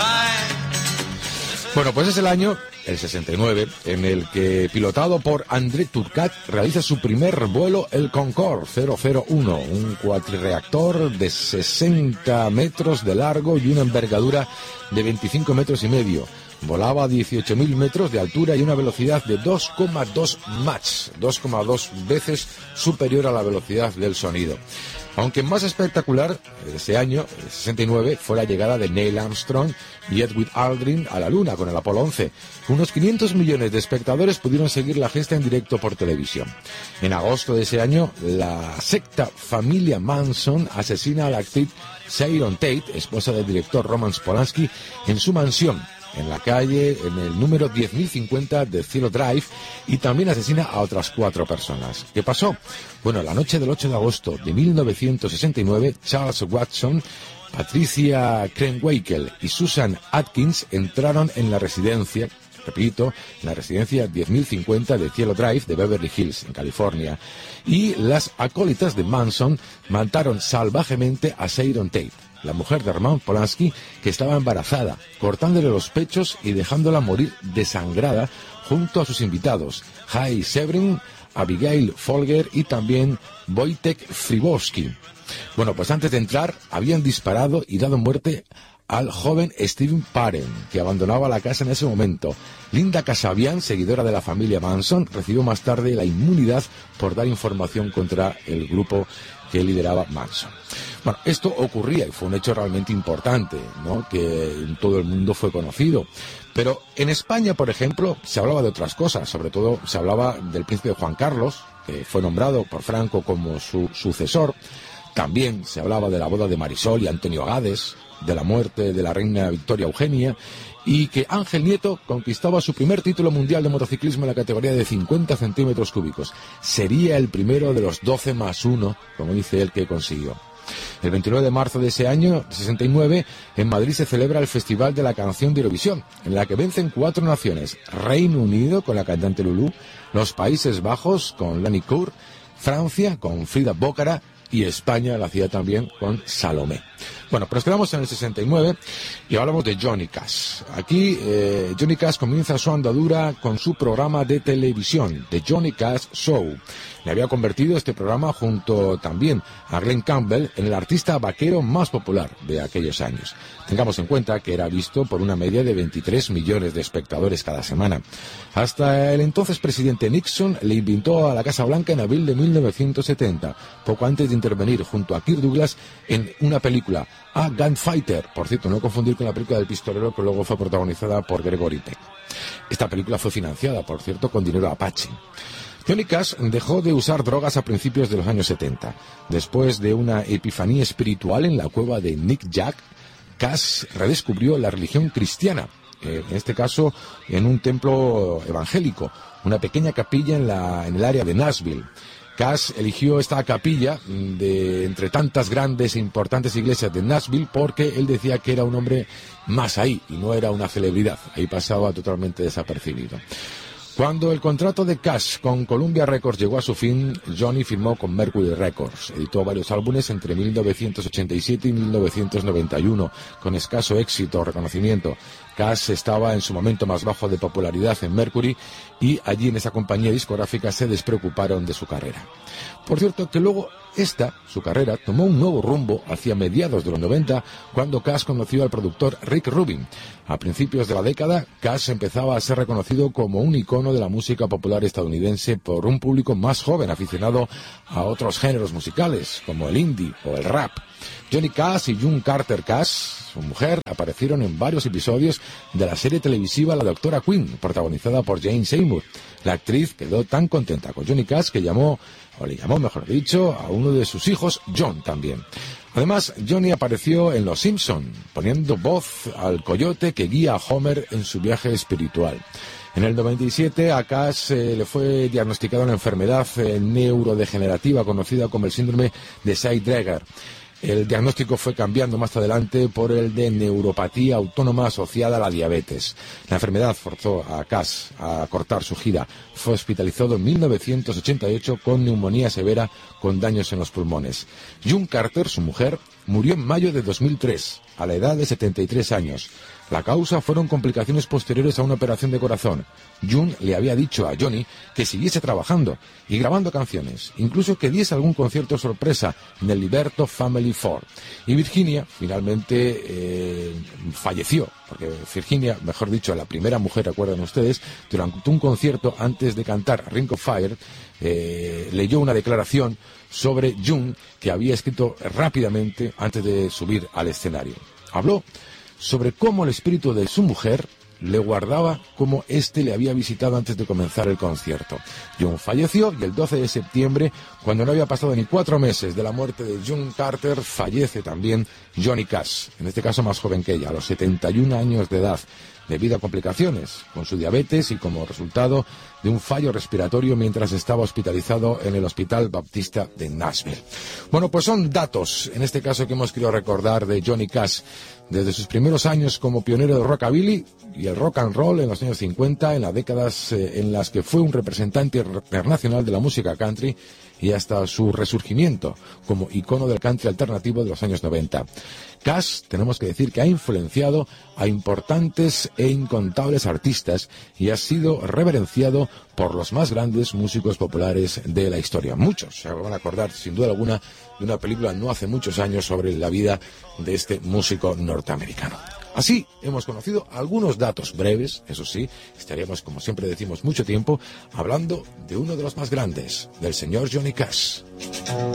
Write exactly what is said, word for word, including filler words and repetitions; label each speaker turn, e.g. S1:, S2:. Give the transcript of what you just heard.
S1: Bueno, pues es el año, el sesenta y nueve, en el que, pilotado por André Turcat, realiza su primer vuelo el Concorde cero cero uno, un cuatricreactor de sesenta metros de largo y una envergadura de veinticinco metros y medio. Volaba a dieciocho mil metros de altura y una velocidad de dos coma dos Mach, dos coma dos veces superior a la velocidad del sonido. Aunque más espectacular ese año, el sesenta y nueve, fue la llegada de Neil Armstrong y Edwin Aldrin a la Luna con el Apolo once. Unos quinientos millones de espectadores pudieron seguir la gesta en directo por televisión. En agosto de ese año, la secta familia Manson asesina a la actriz Sharon Tate, esposa del director Roman Polanski, en su mansión, en la calle, en el número diez mil cincuenta de Cielo Drive, y también asesina a otras cuatro personas. ¿Qué pasó? Bueno, la noche del ocho de agosto de mil novecientos sesenta y nueve, Charles Watson, Patricia Krenwinkel y Susan Atkins entraron en la residencia, repito, en la residencia diez mil cincuenta de Cielo Drive de Beverly Hills, en California, y las acólitas de Manson mataron salvajemente a Sharon Tate, la mujer de Roman Polanski, que estaba embarazada, cortándole los pechos y dejándola morir desangrada junto a sus invitados, Jay Severin, Abigail Folger y también Wojtek Fribowski. Bueno, pues antes de entrar habían disparado y dado muerte al joven Steven Parent, que abandonaba la casa en ese momento. Linda Kasabian, seguidora de la familia Manson, recibió más tarde la inmunidad por dar información contra el grupo que lideraba Manson. Bueno, esto ocurría y fue un hecho realmente importante, ¿no?, que en todo el mundo fue conocido. Pero en España, por ejemplo, se hablaba de otras cosas. Sobre todo se hablaba del príncipe Juan Carlos, que fue nombrado por Franco como su sucesor. También se hablaba de la boda de Marisol y Antonio Gades, de la muerte de la reina Victoria Eugenia, y que Ángel Nieto conquistaba su primer título mundial de motociclismo en la categoría de cincuenta centímetros cúbicos. Sería el primero de los doce más uno, como dice él, que consiguió. El veintinueve de marzo de ese año, sesenta y nueve, en Madrid se celebra el Festival de la Canción de Eurovisión, en la que vencen cuatro naciones: Reino Unido con la cantante Lulú, los Países Bajos con Lani Cour, Francia con Frida Bócara y España la hacía también con Salomé. Bueno, pero nos quedamos en el sesenta y nueve y hablamos de Johnny Cash. Aquí eh, Johnny Cash comienza su andadura con su programa de televisión, The Johnny Cash Show. Le había convertido este programa, junto también a Glenn Campbell, en el artista vaquero más popular de aquellos años. Tengamos en cuenta que era visto por una media de veintitrés millones de espectadores cada semana. Hasta el entonces presidente Nixon le invitó a la Casa Blanca en abril de mil novecientos setenta, poco antes de intervenir junto a Kirk Douglas en una película, A Gunfighter, por cierto, no confundir con la película del pistolero, que luego fue protagonizada por Gregory Peck. Esta película fue financiada, por cierto, con dinero Apache. Johnny Cash dejó de usar drogas a principios de los años setenta. Después de una epifanía espiritual en la cueva de Nick Jack, Cash redescubrió la religión cristiana, eh, en este caso en un templo evangélico, una pequeña capilla en, la, en el área de Nashville. Cash eligió esta capilla de entre tantas grandes e importantes iglesias de Nashville porque él decía que era un hombre más ahí y no era una celebridad. Ahí pasaba totalmente desapercibido. Cuando el contrato de Cash con Columbia Records llegó a su fin, Johnny firmó con Mercury Records. Editó varios álbumes entre mil novecientos ochenta y siete y mil novecientos noventa y uno, con escaso éxito o reconocimiento. Cash estaba en su momento más bajo de popularidad en Mercury y allí en esa compañía discográfica se despreocuparon de su carrera. Por cierto que luego esta, su carrera, tomó un nuevo rumbo hacia mediados de los noventa, cuando Cash conoció al productor Rick Rubin. A principios de la década, Cash empezaba a ser reconocido como un icono de la música popular estadounidense por un público más joven aficionado a otros géneros musicales, como el indie o el rap. Johnny Cash y June Carter Cash, su mujer, aparecieron en varios episodios de la serie televisiva La Doctora Quinn, protagonizada por Jane Seymour. La actriz quedó tan contenta con Johnny Cash que llamó, o le llamó mejor dicho, a uno de sus hijos, John, también. Además, Johnny apareció en Los Simpson, poniendo voz al coyote que guía a Homer en su viaje espiritual. En el noventa y siete a Cash eh, le fue diagnosticada una enfermedad eh, neurodegenerativa conocida como el síndrome de Say-Drager. El diagnóstico fue cambiando más adelante por el de neuropatía autónoma asociada a la diabetes. La enfermedad forzó a Cash a cortar su gira. Fue hospitalizado en mil novecientos ochenta y ocho con neumonía severa con daños en los pulmones. June Carter, su mujer, murió en mayo de dos mil tres. a la edad de setenta y tres años. La causa fueron complicaciones posteriores a una operación de corazón. June le había dicho a Johnny que siguiese trabajando y grabando canciones, incluso que diese algún concierto sorpresa en el Liberto Family Four. Y Virginia finalmente eh, falleció, porque Virginia, mejor dicho, la primera mujer, recuerdan ustedes, durante un concierto antes de cantar Ring of Fire, eh, leyó una declaración sobre June que había escrito rápidamente antes de subir al escenario. Habló sobre cómo el espíritu de su mujer le guardaba como éste le había visitado antes de comenzar el concierto. June falleció y el doce de septiembre, cuando no había pasado ni cuatro meses de la muerte de June Carter, fallece también Johnny Cash, en este caso más joven que ella, a los setenta y un años de edad, debido a complicaciones con su diabetes y como resultado de un fallo respiratorio mientras estaba hospitalizado en el Hospital Baptista de Nashville. Bueno, pues son datos, en este caso, que hemos querido recordar de Johnny Cash, desde sus primeros años como pionero del rockabilly y el rock and roll en los años cincuenta, en las décadas eh, en las que fue un representante internacional de la música country, y hasta su resurgimiento como icono del country alternativo de los años noventa. Cash, tenemos que decir que ha influenciado a importantes e incontables artistas y ha sido reverenciado por los más grandes músicos populares de la historia. Muchos se van a acordar, sin duda alguna, de una película no hace muchos años sobre la vida de este músico norteamericano. Así hemos conocido algunos datos breves, eso sí, estaríamos, como siempre decimos, mucho tiempo hablando de uno de los más grandes, del señor Johnny Cash.